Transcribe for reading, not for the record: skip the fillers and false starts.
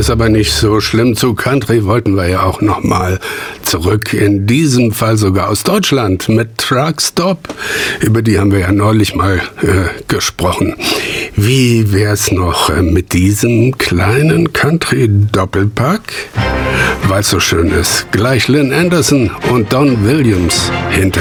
ist aber nicht so schlimm. Zu Country wollten wir ja auch noch mal zurück. In diesem Fall sogar aus Deutschland mit Truckstop. Über die haben wir ja neulich mal gesprochen. Wie wär's noch mit diesem kleinen Country-Doppelpack? Weil's so schön ist. Gleich Lynn Anderson und Don Williams hinter